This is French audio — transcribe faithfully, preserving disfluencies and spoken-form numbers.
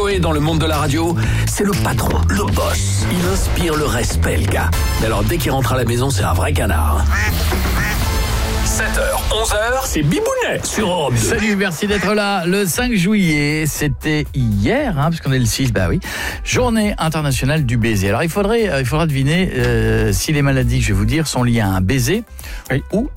Joey, dans le monde de la radio, c'est le patron, le boss. Il inspire le respect, le gars. Mais alors, dès qu'il rentre à la maison, c'est un vrai canard. sept heures, onze heures, c'est Bibounet sur Europe deux. Salut, merci d'être là. Le cinq juillet, c'était hier, hein, parce qu'on est le six, bah oui. Journée internationale du baiser. Alors, il faudrait, il faudra deviner euh, si les maladies que je vais vous dire sont liées à un baiser oui. ou